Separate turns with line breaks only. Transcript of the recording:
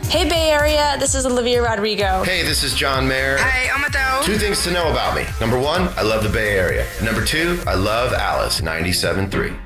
Hey Bay Area, this is Olivia Rodrigo.
Hey, this is John Mayer.
Hi, I'm Adele.
2 things to know about me. Number 1, I love the Bay Area. Number 2, I love Alice 97.3.